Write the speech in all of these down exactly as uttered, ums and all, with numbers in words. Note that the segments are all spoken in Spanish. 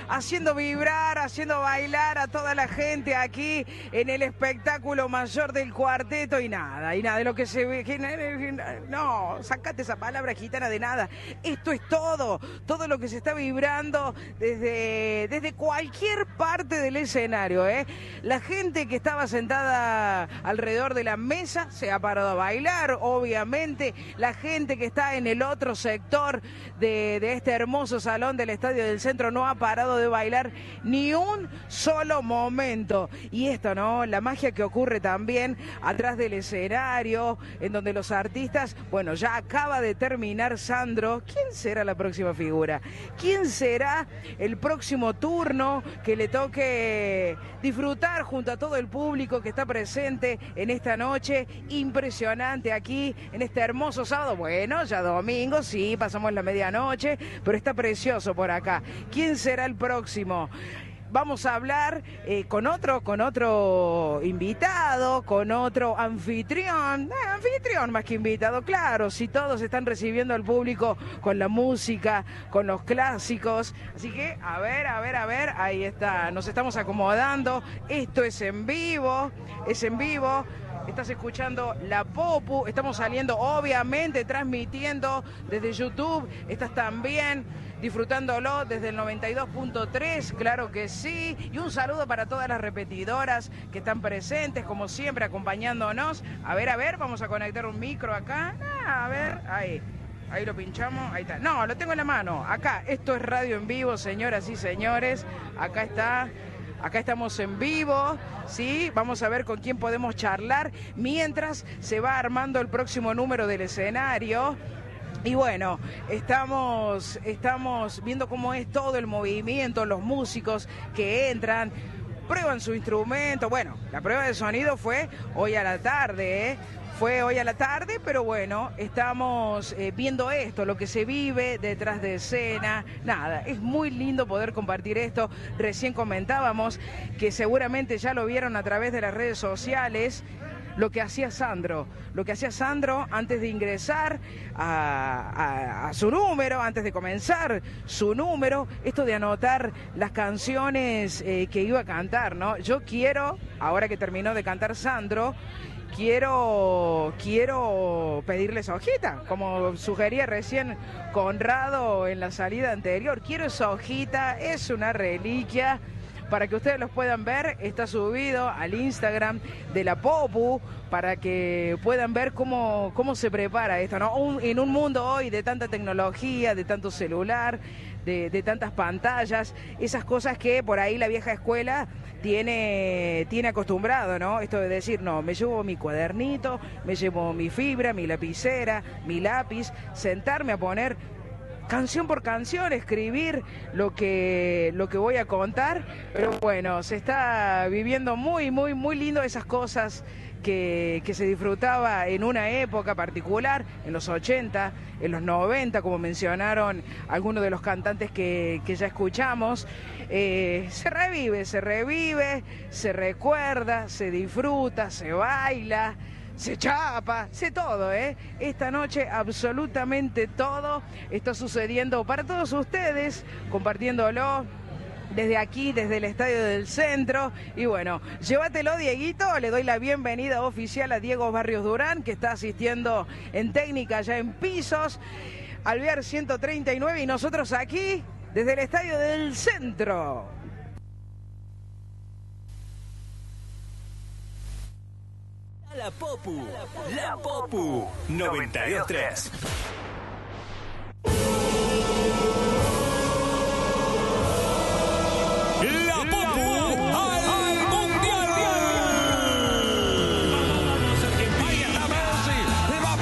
haciendo vibrar, haciendo bailar a toda la gente aquí en el espectáculo mayor del cuarteto y nada, y nada de lo que se ve. No, sacate esa palabra gitana de nada. Esto es todo, todo lo que se está vibrando desde, desde cualquier parte del escenario, ¿eh? La gente que estaba sentada alrededor de la mesa se ha parado a bailar, obviamente. La gente que está en el otro sector de, de este hermoso salón del Estadio del Centro no ha parado de bailar ni un solo momento. Y esto, ¿no? La magia que ocurre también atrás del escenario, en donde los artistas, bueno, ya acaba de terminar Sandro. ¿Quién será la próxima figura? ¿Quién será el próximo turno que le toque disfrutar junto a todo el público que está presente en esta noche impresionante aquí en este hermoso sábado? Bueno, ya domingo, sí, pasamos la medianoche, pero está precioso por acá. ¿Quién será el próximo? Vamos a hablar eh, con otro, con otro invitado, con otro anfitrión, eh, anfitrión más que invitado, claro, si todos están recibiendo al público con la música, con los clásicos, así que a ver, a ver, a ver, ahí está, nos estamos acomodando, esto es en vivo, es en vivo. Estás escuchando La Popu, estamos saliendo obviamente transmitiendo desde YouTube, estás también disfrutándolo desde el noventa y dos punto tres, claro que sí, y un saludo para todas las repetidoras que están presentes, como siempre, acompañándonos. A ver, a ver, vamos a conectar un micro acá, ah, a ver, ahí. Ahí lo pinchamos, ahí está. No, lo tengo en la mano, acá, esto es radio en vivo, señoras y señores, acá está. Acá estamos en vivo, ¿sí? Vamos a ver con quién podemos charlar mientras se va armando el próximo número del escenario. Y bueno, estamos, estamos viendo cómo es todo el movimiento, los músicos que entran, prueban su instrumento. Bueno, la prueba de sonido fue hoy a la tarde, ¿eh? Fue hoy a la tarde, pero bueno, estamos eh, viendo esto, lo que se vive detrás de escena. Nada, es muy lindo poder compartir esto. Recién comentábamos que seguramente ya lo vieron a través de las redes sociales, lo que hacía Sandro, lo que hacía Sandro antes de ingresar a, a, a su número, antes de comenzar su número, esto de anotar las canciones eh, que iba a cantar, ¿no? Yo quiero, ahora que terminó de cantar Sandro, Quiero, quiero pedirles hojita, como sugería recién Conrado en la salida anterior. Quiero esa hojita, es una reliquia. Para que ustedes los puedan ver, está subido al Instagram de La Popu, para que puedan ver cómo, cómo se prepara esto, ¿no? Un, en un mundo hoy de tanta tecnología, de tanto celular, de, de tantas pantallas, esas cosas que por ahí la vieja escuela tiene, tiene acostumbrado, ¿no? Esto de decir, no, me llevo mi cuadernito, me llevo mi fibra, mi lapicera, mi lápiz, sentarme a poner canción por canción, escribir lo que, lo que voy a contar, pero bueno, se está viviendo muy, muy, muy lindo esas cosas que, que se disfrutaba en una época particular, en los ochenta, en los noventa, como mencionaron algunos de los cantantes que, que ya escuchamos. Eh, se revive, se revive, se recuerda, se disfruta, se baila, se chapa, sé todo, ¿eh? Esta noche absolutamente todo está sucediendo para todos ustedes, compartiéndolo desde aquí, desde el Estadio del Centro. Y bueno, llévatelo, Dieguito. Le doy la bienvenida oficial a Diego Barrios Durán, que está asistiendo en técnica ya en pisos, Alvear ciento treinta y nueve, y nosotros aquí desde el Estadio del Centro. La Popu, La Popu, noventa y dos punto tres. La Popu al Mundial. Ahí está Messi, le va a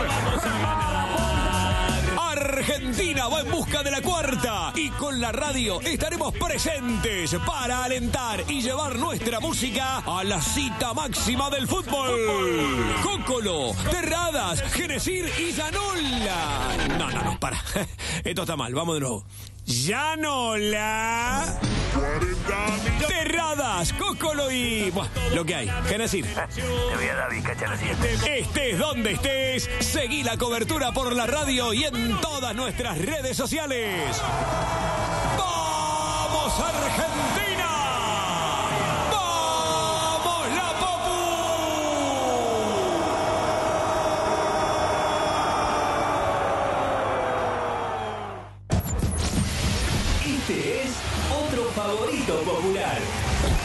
pegar. Argentina va en busca de la cuarta y con la radio estaremos presentes para alentar y llevar nuestra música a la cita máxima del fútbol. Cócolo, Terradas, Genesir y Llanola. No, no, no, para. Esto está mal, vamos de nuevo. Llanola, Terradas, Cócolo y... Buah, lo que hay, Genesir. Te voy a dar bizcacha la siguiente. Estés donde estés, seguí la cobertura por la radio y en todas nuestras redes sociales. ¡Vamos ¡Vamos, Argentina! ¡Vamos, la Popu! Este es otro favorito popular.